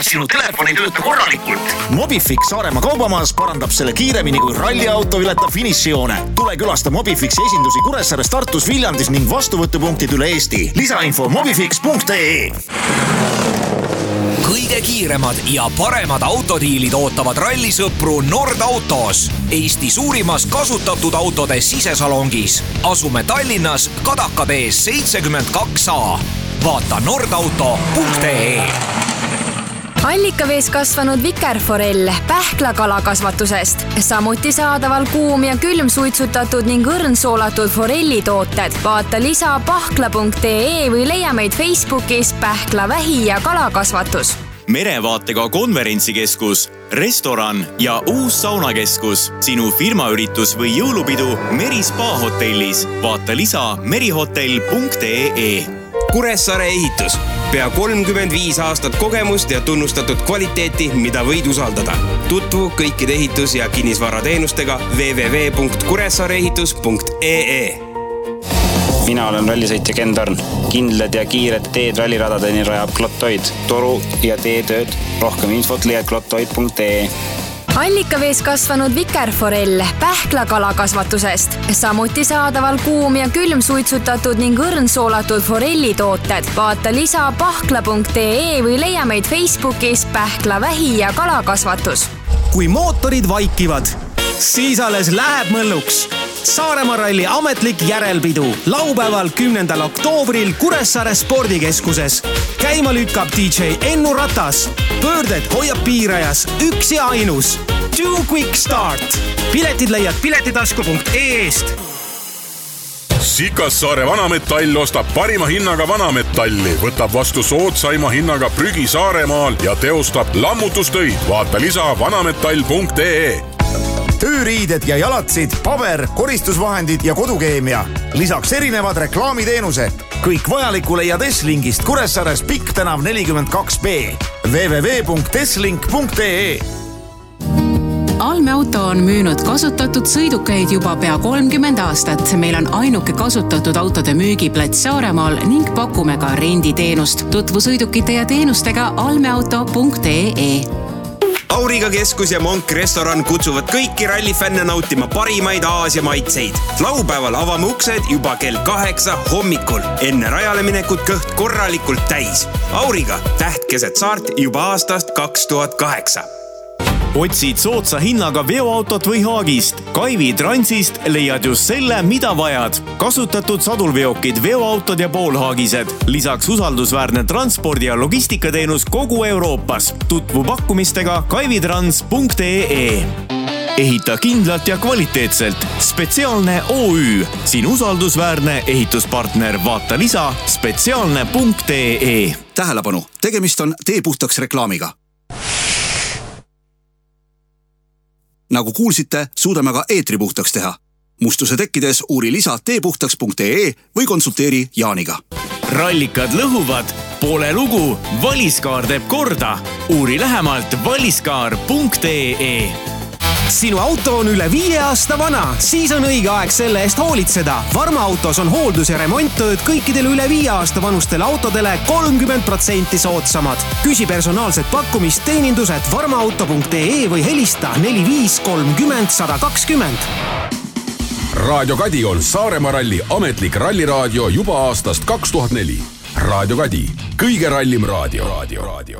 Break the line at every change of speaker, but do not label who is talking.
sinu telefon ei tööta korralikult.
Mobifix Saaremaa kaubamaas parandab selle kiiremini kui ralliauto ületab finišijoone. Tule külasta Mobifixi esindusi Kuressaares, Tartus, Viljandis ning vastuvõtupunktid üle Eesti. Lisainfo mobifix.ee.
Kõige kiiremad ja paremad autodiilid ootavad rallisõpru Nordautos. Eesti suurimas kasutatud autode sisesalongis. Asume Tallinnas Kadakatees 72A. Vaata nordauto.ee.
Allikavees kasvanud vikerforell pähklakalakasvatusest. Samuti saadaval kuum ja külm suitsutatud ning õrnsoolatud forellitooted. Vaata lisa pahkla.ee või leia meid Facebookis Pähkla vähi- ja kalakasvatus.
Merevaatega konverentsikeskus, restoran ja uus saunakeskus. Sinu firmaüritus või jõulupidu Merispa hotellis. Vaata lisa merihotell.ee.
Kuressaare ehitus. Pea 35 aastat kogemust ja tunnustatud kvaliteeti, mida võid usaldada. Tutvu kõikide ehitus- ja kinnisvarateenustega www.kuressaareehitus.ee.
Mina olen rallisõitja Ken Tarn. Kindlad ja kiired teed ralliradadeni rajab Klottoid. Toru ja teetööd. Rohkem infot leiad klottoid.ee.
Allikavees kasvanud vikerforell pähklakalakasvatusest. Samuti saadaval kuum ja külm suitsutatud ning õrnsoolatud forellitooted. Vaata lisa pahkla.ee või leia meid Facebookis Pähkla vähi- ja kalakasvatus.
Kui mootorid vaikivad, siis alles läheb mõlluks. Saaremaa ralli ametlik järelpidu laupäeval 10. oktoobril Kuressaare spordikeskuses. Käima lükkab DJ Ennu Ratas. Pöördet hoiab piirajas üks ja ainus. Too Quick Start. Piletid leiad piletitasku.ee-st.
Sikassaare Vanametall ostab parima hinnaga vanametalli, võtab vastu soodsaima hinnaga prügi Saaremaal ja teostab lammutustöid. Vaata lisa vanametall.ee.
Tööriided ja jalatsid, paber, koristusvahendid ja kodukeemia. Lisaks erinevad reklaamiteenused. Kõik vajaliku leiad S-lingist Kuressaares Pikk tänav 42B. www.slink.ee.
Alme Auto on müünud kasutatud sõidukeid juba pea 30 aastat. Meil on ainuke kasutatud autode müügiplats Saaremaal ning pakume ka renditeenust. Tutvu sõidukite ja teenustega almeauto.ee.
Auriga keskus ja Monk restoran kutsuvad kõiki rallifänne nautima parimaid Aasia maitseid. Laupäeval avame uksed juba kell 8 hommikul. Enne rajale minekut kõht korralikult täis. Auriga, täht keset saart juba aastast 2008.
Otsid soodsa hinnaga veoautot või haagist. Kaivi Transist leiad just selle, mida vajad. Kasutatud sadulveokid, veoautod ja poolhaagised. Lisaks usaldusväärne transpordi- ja logistikateenus kogu Euroopas. Tutvu pakkumistega kaivitrans.ee. Ehita kindlalt ja kvaliteetselt. Spetsiaalne OÜ. Siin usaldusväärne ehituspartner. Vaata lisa spetsiaalne.ee.
Tähelepanu, tegemist on tee puhtaks reklaamiga. Nagu kuulsite, suudame ka eetri puhtaks teha. Mustuse tekkides uuri lisa teepuhtaks.ee või konsulteeri Jaaniga.
Rallikad lõhuvad, pole lugu, Valiskaar teeb korda. Uuri lähemalt valiskaar.ee.
Sinu auto on üle 5 aasta vana, siis on õige aeg selle eest hoolitseda. Varma autos on hooldus- ja remonttööd kõikidele üle 5 aasta vanustele autodele 30% soodsamad. Küsi personaalset pakkumist teenindus@varmaauto.ee või helista 45 30 120.
Raadio Kadi on Saaremaa ralli ametlik ralliraadio juba aastast 2004. Raadio Kadi, kõige rallim raadio.